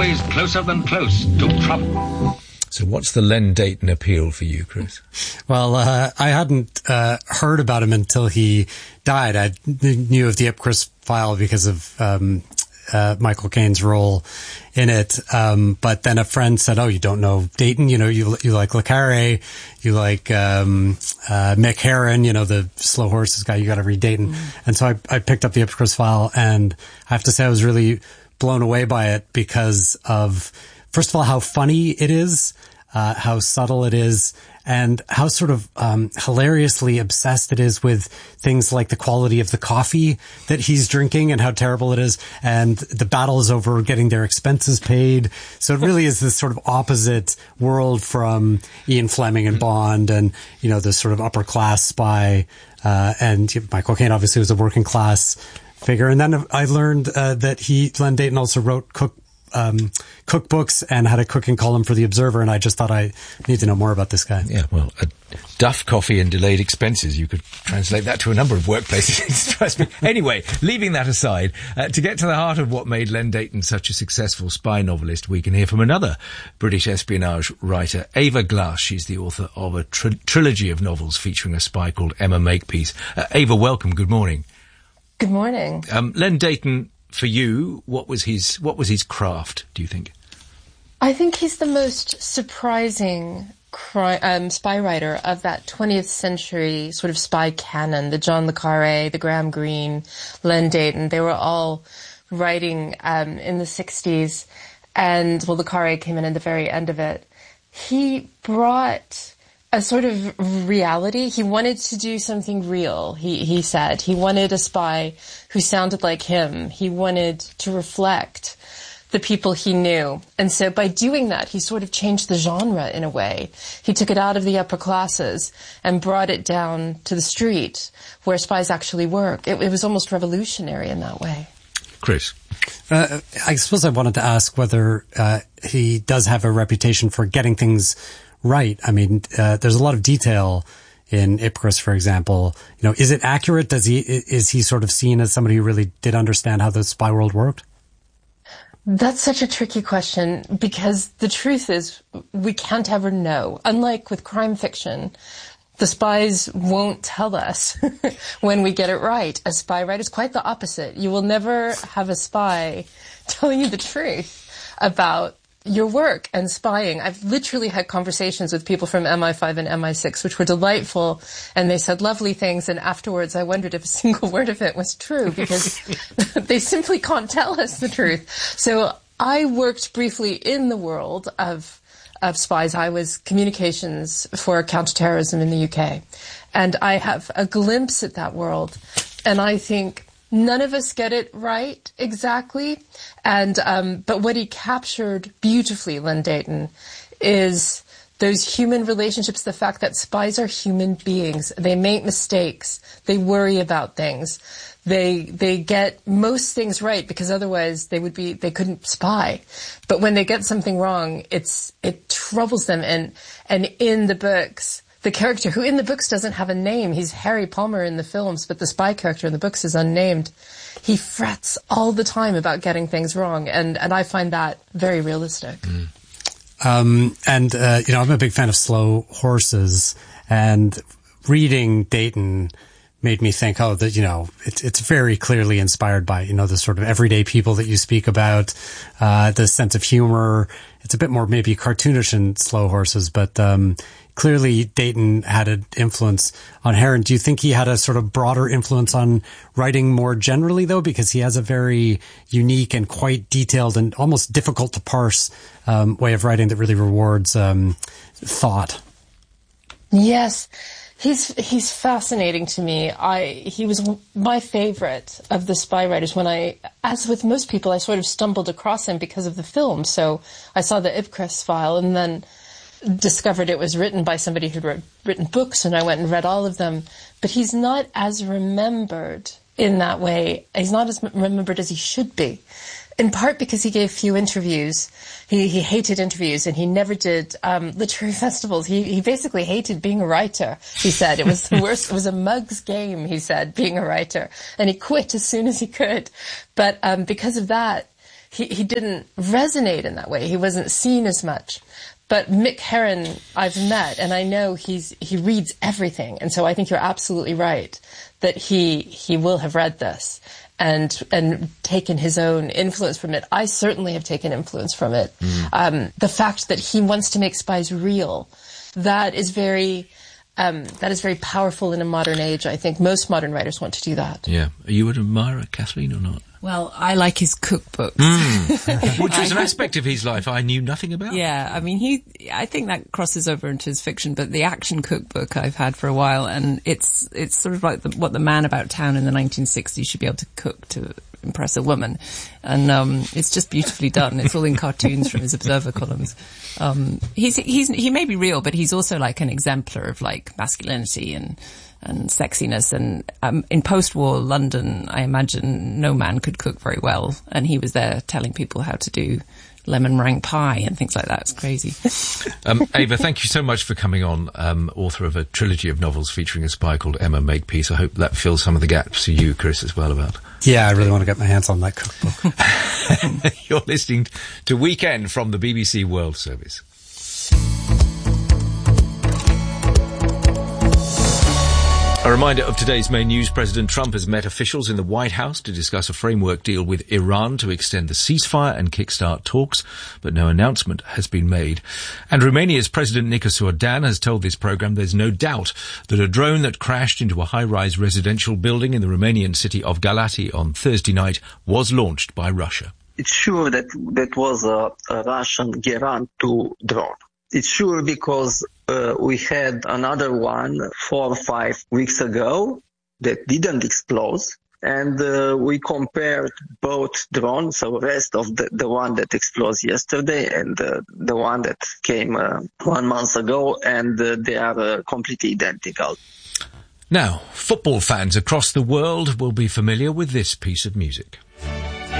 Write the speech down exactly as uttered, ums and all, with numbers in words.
always closer than close to trouble. So what's the Len Deighton appeal for you, Chris? Well, uh, I hadn't uh, heard about him until he died. I knew of the Ipcress file because of um, uh, Michael Caine's role in it. Um, but then a friend said, oh, you don't know Deighton? You know, you you like Le Carre, you like um, uh, Mick Herron, you know, the slow horses guy, you got to read Deighton. Mm. And so I, I picked up the Ipcress file, and I have to say I was really blown away by it because of, first of all, how funny it is, uh, how subtle it is, and how sort of um, hilariously obsessed it is with things like the quality of the coffee that he's drinking and how terrible it is. And the battle is over getting their expenses paid. So it really is this sort of opposite world from Ian Fleming and Bond and, you know, this sort of upper class spy. Uh, and Michael Caine obviously was a working class figure. And then I learned uh, that he, Len Deighton, also wrote cook Um, cookbooks and had a cooking column for The Observer, and I just thought I need to know more about this guy. Yeah, well, uh, Duff coffee and delayed expenses. You could translate that to a number of workplaces. Trust me. Anyway, leaving that aside, uh, to get to the heart of what made Len Deighton such a successful spy novelist, we can hear from another British espionage writer, Ava Glass. She's the author of a tr- trilogy of novels featuring a spy called Emma Makepeace. Uh, Ava, welcome. Good morning. Good morning. Um, Len Deighton, for you, what was his what was his craft, do you think? I think he's the most surprising cri- um, spy writer of that twentieth century sort of spy canon. The John le Carre, the Graham Greene, Len Deighton, they were all writing um, in the sixties. And, well, le Carre came in at the very end of it. He brought a sort of reality. He wanted to do something real, he, he said. He wanted a spy who sounded like him. He wanted to reflect the people he knew. And so by doing that, he sort of changed the genre in a way. He took it out of the upper classes and brought it down to the street where spies actually work. It, it was almost revolutionary in that way. Chris? Uh, I suppose I wanted to ask whether uh, he does have a reputation for getting things right. I mean, uh, there's a lot of detail in Ipcress, for example. You know, is it accurate? Does he, is he sort of seen as somebody who really did understand how the spy world worked? That's such a tricky question because the truth is we can't ever know. Unlike with crime fiction, the spies won't tell us when we get it right. A spy writer is quite the opposite. You will never have a spy telling you the truth about your work and spying. I've literally had conversations with people from M I five and M I six, which were delightful, and they said lovely things, and afterwards I wondered if a single word of it was true, because they simply can't tell us the truth. So I worked briefly in the world of of spies. I was communications for counterterrorism in the U K, and I have a glimpse at that world, and I think none of us get it right exactly, and um, but what he captured beautifully, Len Deighton, is those human relationships, the fact that spies are human beings. They make mistakes. They worry about things. They they get most things right because otherwise they would be they couldn't spy. But when they get something wrong, it's it troubles them. And and in the books, the character who in the books doesn't have a name, he's Harry Palmer in the films, but the spy character in the books is unnamed. He frets all the time about getting things wrong, and and I find that very realistic. Mm. Um, and uh, you know, I'm a big fan of slow horses, and reading Deighton made me think, oh, that, you know, it's, it's very clearly inspired by, you know, the sort of everyday people that you speak about, uh, the sense of humor. It's a bit more maybe cartoonish in Slow Horses, but, um, clearly Deighton had an influence on Herron. Do you think he had a sort of broader influence on writing more generally, though? Because he has a very unique and quite detailed and almost difficult to parse, um, way of writing that really rewards, um, thought. Yes. He's he's fascinating to me. I he was my favorite of the spy writers. When I, as with most people, I sort of stumbled across him because of the film. So I saw the Ipcress file and then discovered it was written by somebody who'd wrote, written books, and I went and read all of them. But he's not as remembered in that way. He's not as remembered as he should be. In part because he gave few interviews. He, he hated interviews, and he never did um, literary festivals. He, he basically hated being a writer, he said. It was the worst. It was a mug's game, he said, being a writer. And he quit as soon as he could. But um, because of that, he, he didn't resonate in that way. He wasn't seen as much. But Mick Herron, I've met, and I know he's he reads everything, and so I think you're absolutely right that he he will have read this and and taken his own influence from it. I certainly have taken influence from it. Mm. Um, the fact that he wants to make spies real, that is very um, that is very powerful in a modern age. I think most modern writers want to do that. Yeah, are you an admirer, Kathleen, or not? Well, I like his cookbooks. Mm. Which was an aspect of his life I knew nothing about. Yeah, I mean, he. I think that crosses over into his fiction, but the action cookbook I've had for a while, and it's it's sort of like the, what the man about town in the nineteen sixties should be able to cook to impress a woman. And um, it's just beautifully done. It's all in cartoons from his Observer columns. Um, he's, he's, he may be real, but he's also like an exemplar of like masculinity and and sexiness. And um, in post-war London, I imagine no man could cook very well. And he was there telling people how to do lemon meringue pie and things like that. It's crazy. um, Ava, thank you so much for coming on, um, author of a trilogy of novels featuring a spy called Emma Makepeace. I hope that fills some of the gaps for you, Chris, as well about. Yeah, I really want to get my hands on that cookbook. You're listening to Weekend from the B B C World Service. A reminder of today's main news. President Trump has met officials in the White House to discuss a framework deal with Iran to extend the ceasefire and kickstart talks, but no announcement has been made. And Romania's President Nicolae Dan has told this programme there's no doubt that a drone that crashed into a high-rise residential building in the Romanian city of Galați on Thursday night was launched by Russia. It's sure that that was a, a Russian Geran two drone. It's sure because uh, we had another one four or five weeks ago that didn't explode. And uh, we compared both drones, so the rest of the, the one that exploded yesterday and uh, the one that came uh, one month ago, and uh, they are uh, completely identical. Now, football fans across the world will be familiar with this piece of music.